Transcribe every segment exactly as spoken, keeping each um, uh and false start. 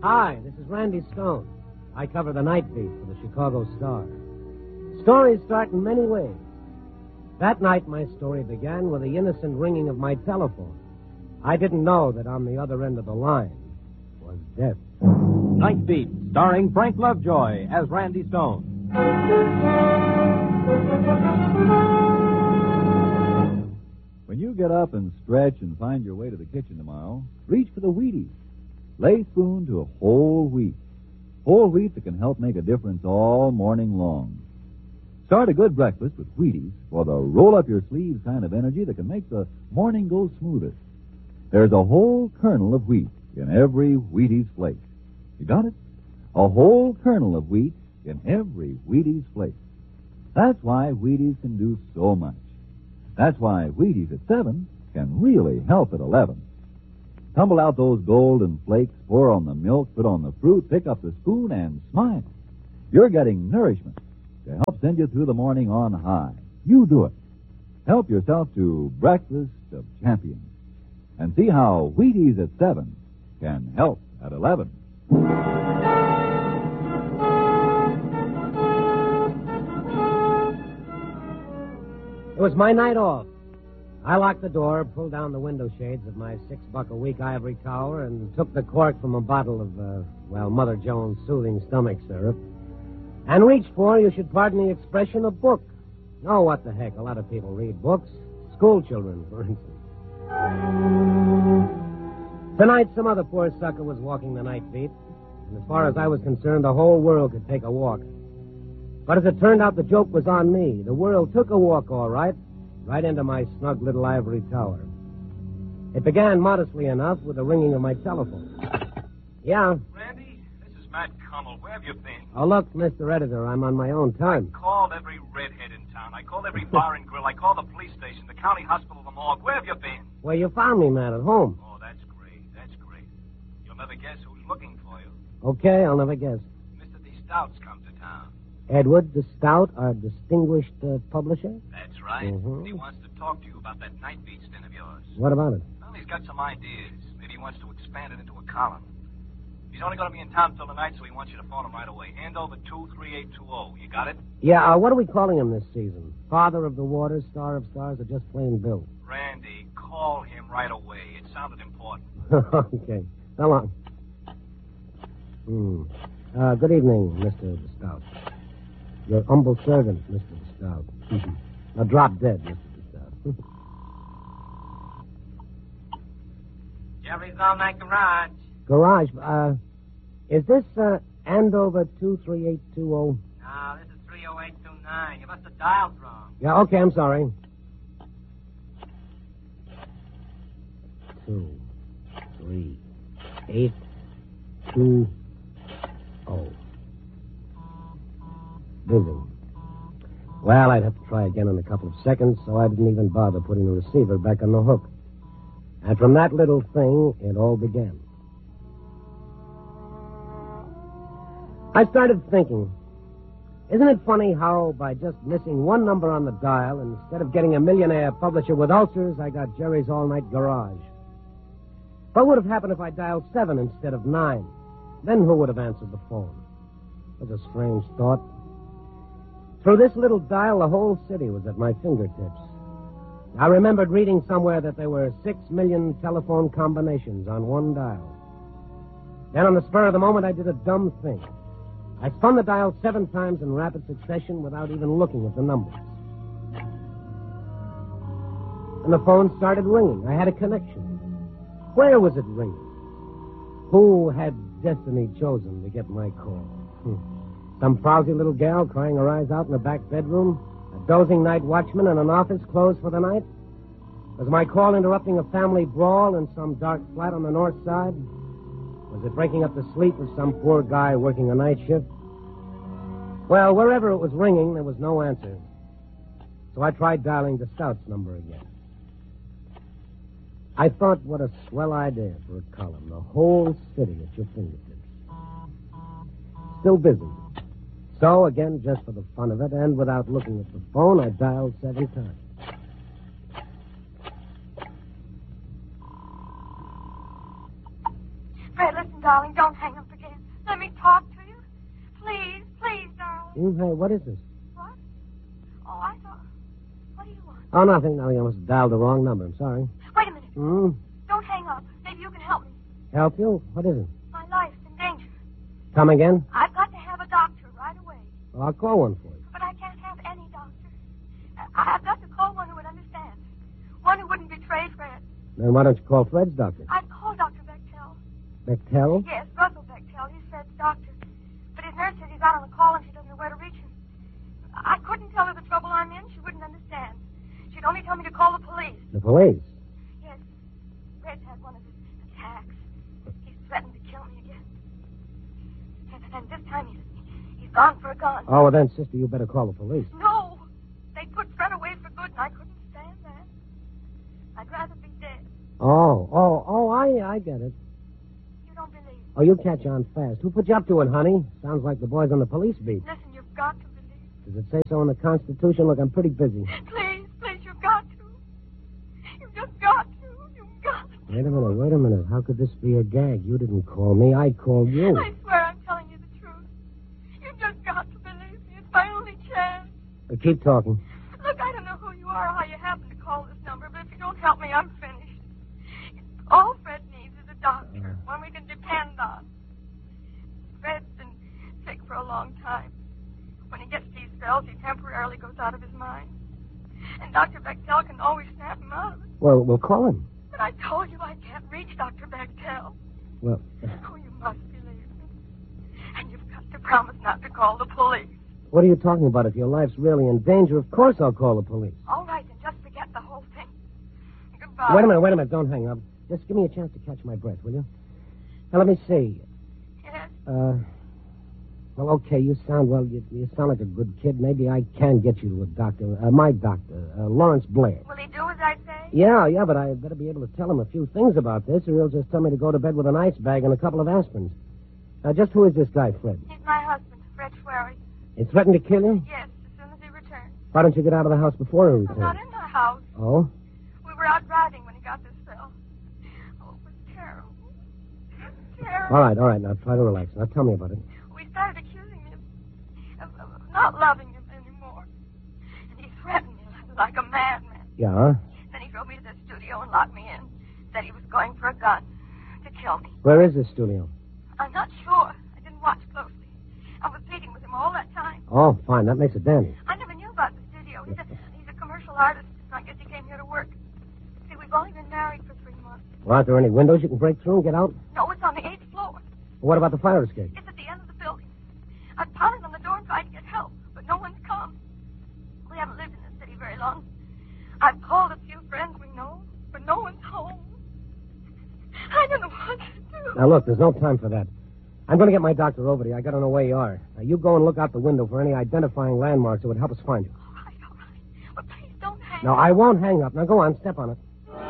Hi, this is Randy Stone. I cover the night beat for the Chicago Star. Stories start in many ways. That night, my story began with the innocent ringing of my telephone. I didn't know that on the other end of the line was death. Night Beat, starring Frank Lovejoy as Randy Stone. When you get up and stretch and find your way to the kitchen tomorrow, reach for the Wheaties. Lay spoon to a whole wheat. Whole wheat that can help make a difference all morning long. Start a good breakfast with Wheaties for the roll-up-your-sleeves kind of energy that can make the morning go smoothest. There's a whole kernel of wheat in every Wheaties flake. You got it? A whole kernel of wheat in every Wheaties flake. That's why Wheaties can do so much. That's why Wheaties at seven can really help at eleven. Tumble out those golden flakes, pour on the milk, put on the fruit, pick up the spoon, and smile. You're getting nourishment to help send you through the morning on high. You do it. Help yourself to Breakfast of Champions. And see how Wheaties at seven can help at eleven. It was my night off. I locked the door, pulled down the window shades of my six-buck-a-week ivory tower, and took the cork from a bottle of, uh, well, Mother Jones' soothing stomach syrup, and reached for, you should pardon the expression, a book. Oh, what the heck, a lot of people read books. School children, for instance. Tonight, some other poor sucker was walking the night beat, and as far as I was concerned, the whole world could take a walk. But as it turned out, the joke was on me. The world took a walk, all right, right into my snug little ivory tower. It began modestly enough with the ringing of my telephone. Yeah? Randy, this is Matt Cummel. Where have you been? Oh, look, Mister Editor, I'm on my own time. I called every redhead in town. I called every bar and grill. I called the police station, the county hospital, the morgue. Where have you been? Well, you found me, Matt, at home. Oh, that's great. That's great. You'll never guess who's looking for you. Okay, I'll never guess. Mister D. Stout's come to town. Edward de Stout, our distinguished uh, publisher? That's right. Mm-hmm. He wants to talk to you about that night beat stint of yours. What about it? Well, he's got some ideas. Maybe he wants to expand it into a column. He's only going to be in town till tonight, so he wants you to phone him right away. Hand over two three eight two zero. You got it? Yeah, uh, what are we calling him this season? Father of the Waters, Star of Stars, or just plain Bill? Randy, call him right away. It sounded important. Okay. So long. Hmm. Uh, good evening, Mister de Stout. Your humble servant, Mister de Stout. Now drop dead, Mister de Stout. Jerry's on that garage. Garage, uh, is this, uh, Andover two three eight two zero? No, this is three oh eight two nine. You must have dialed wrong. Yeah, okay, I'm sorry. Two, three, eight, two, oh. Busy. Well, I'd have to try again in a couple of seconds, so I didn't even bother putting the receiver back on the hook. And from that little thing, it all began. I started thinking, isn't it funny how by just missing one number on the dial, instead of getting a millionaire publisher with ulcers, I got Jerry's all-night garage? What would have happened if I dialed seven instead of nine? Then who would have answered the phone? It was a strange thought. Through this little dial, the whole city was at my fingertips. I remembered reading somewhere that there were six million telephone combinations on one dial. Then on the spur of the moment, I did a dumb thing. I spun the dial seven times in rapid succession without even looking at the numbers. And the phone started ringing. I had a connection. Where was it ringing? Who had destiny chosen to get my call? Hmm. Some frowsy little gal crying her eyes out in the back bedroom? A dozing night watchman in an office closed for the night? Was my call interrupting a family brawl in some dark flat on the north side? Was it breaking up the sleep of some poor guy working a night shift? Well, wherever it was ringing, there was no answer. So I tried dialing the Stout's number again. I thought, what a swell idea for a column. The whole city at your fingertips. Still busy. So, again, just for the fun of it, and without looking at the phone, I dialed seven times. Fred, listen, darling, don't hang up again. Hmm, hey, what is this? What? Oh, I thought... What do you want? Oh, nothing. No, you must have dialed the wrong number. I'm sorry. Wait a minute. Hmm? Don't hang up. Maybe you can help me. Help you? What is it? My life's in danger. Come again? I've got to have a doctor right away. Well, I'll call one for you. But I can't have any doctor. I- I've got to call one who would understand. One who wouldn't betray Fred. Then why don't you call Fred's doctor? I've called Doctor Bechtel. Bechtel? Yes, Russell Bechtel. He's Fred's doctor. But his nurse says he's out on the call and she doesn't know where to reach him. I couldn't tell her the trouble I'm in. She wouldn't understand. She'd only tell me to call the police. The police? Yes. Fred's had one of his attacks. He's threatened to kill me again. And, and this time he's, he's gone for a gun. Oh, well, then, sister, you better call the police. No. They put Fred away for good, and I couldn't stand that. I'd rather be dead. Oh, oh, oh, I I get it. You don't believe me. Oh, you catch on fast. Who put you up to it, honey? Sounds like the boys on the police beat. Listen, you've got to believe. Does it say so in the Constitution? Look, I'm pretty busy. Please, please, you've got to. You've just got to. You've got to. Wait a minute, wait a minute. How could this be a gag? You didn't call me. I called you. I swear I'm telling you the truth. You've just got to believe me. It's my only chance. Uh, keep talking. Look, I don't know who you are or how you happen to call this number, but if you don't help me, I'm finished. All Fred needs is a doctor, one we can depend on. Fred's been sick for a long time. When he gets these spells, he temporarily goes out of his mind. And Doctor Bechtel can always snap him out of it. Well, we'll call him. But I told you I can't reach Doctor Bechtel. Well, Oh, you must believe me. And you've got to promise not to call the police. what are you talking about? If your life's really in danger, of course I'll call the police. All right, then just forget the whole thing. Goodbye. Wait a minute, wait a minute. Don't hang up. Just give me a chance to catch my breath, will you? Now, let me see. Yes. Uh, well, okay, you sound, well, you, you sound like a good kid. Maybe I can get you to a doctor, uh, my doctor, uh, Lawrence Blair. Will he do as I say? Yeah, yeah, but I better be able to tell him a few things about this, or he'll just tell me to go to bed with an ice bag and a couple of aspirins. Now, just who is this guy, Fred? He's my husband, Fred Schwery. He threatened to kill you? Yes, as soon as he returns. Why don't you get out of the house before he I'm returns? not in the house. Oh? We were out driving when he got this spell. Oh, it was terrible. Terrible. All right, all right. Now, try to relax. Now, tell me about it. We started accusing him of, of, of not loving him anymore. And he threatened me like a madman. Yeah? Then he drove me to the studio and locked me in. Said he was going for a gun to kill me. Where is this studio? I'm not sure. I didn't watch closely. I was pleading with him all that time. Oh, fine. That makes it dandy. I never knew about the studio. He's a, he's a commercial artist. I guess he came here to work. See, we've only been married for three months. Well, aren't there any windows you can break through and get out? No, it's on the eighth floor. What about the fire escape? It's at the end of the building. I've pounded on the door and tried to get help, but no one's come. We haven't lived in this city very long. I've called a few friends we know, but no one's home. I don't know what to do. Now, look, there's no time for that. I'm going to get my doctor over to you. I got to know where you are. Now, you go and look out the window for any identifying landmarks that would help us find you. All right, all right. But please don't hang No, up. I won't hang up. Now, go on. Step on it.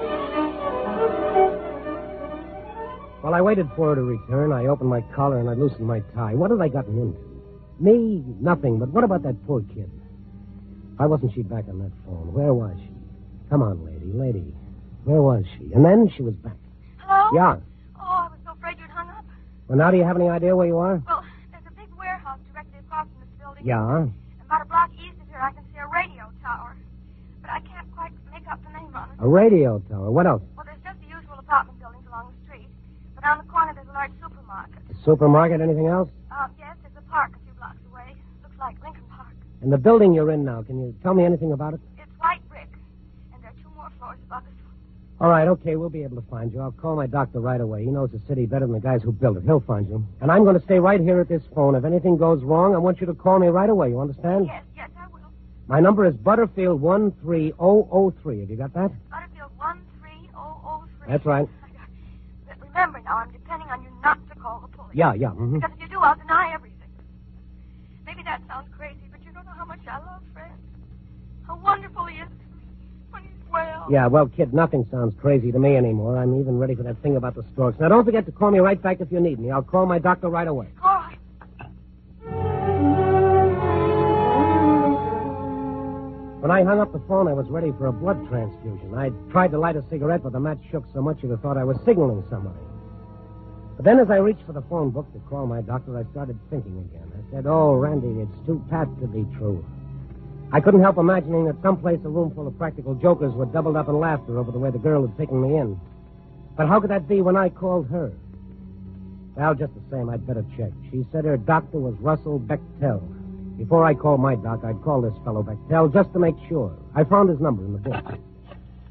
Well, I waited for her to return. I opened my collar and I loosened my tie. What had I gotten into? Me? Nothing. But what about that poor kid? Why wasn't she back on that phone? Where was she? Come on, lady, lady. Where was she? And then she was back. Hello? Yeah. Oh, I was so afraid you'd hung up. Well, now do you have any idea where you are? Well, there's a big warehouse directly across from this building. Yeah. And about a block east of here, I can see a radio tower. But I can't quite make out the name on it. A radio tower. What else? Well, there's just the usual apartment buildings along the street. But on the corner, there's a large supermarket. A supermarket? Anything else? Uh, yes, there's a park a few blocks away. Looks like Lincoln Park. And the building you're in now, can you tell me anything about it? It's white brick. And there are two more floors above us. All right, okay, we'll be able to find you. I'll call my doctor right away. He knows the city better than the guys who built it. He'll find you. And I'm going to stay right here at this phone. If anything goes wrong, I want you to call me right away. You understand? Yes, yes, I will. My number is Butterfield one three zero zero three. Have you got that? Butterfield one three zero zero three. That's right. But remember now, I'm depending on you not to call the police. Yeah, yeah. Mm-hmm. Because if you do, I'll deny everything. Maybe that sounds crazy, but you don't know how much I love Fred. How wonderful he is when he's well. Yeah, well, kid, nothing sounds crazy to me anymore. I'm even ready for that thing about the strokes. Now, don't forget to call me right back if you need me. I'll call my doctor right away. All right. When I hung up the phone, I was ready for a blood transfusion. I tried to light a cigarette, but the match shook so much you'd have thought I was signaling somebody. But then as I reached for the phone book to call my doctor, I started thinking again. I said, oh, Randy, it's too pat to be true. I couldn't help imagining that someplace a room full of practical jokers were doubled up in laughter over the way the girl had taken me in. But how could that be when I called her? Well, just the same, I'd better check. She said her doctor was Russell Bechtel. Before I call my doc, I'd call this fellow Bechtel just to make sure. I found his number in the book.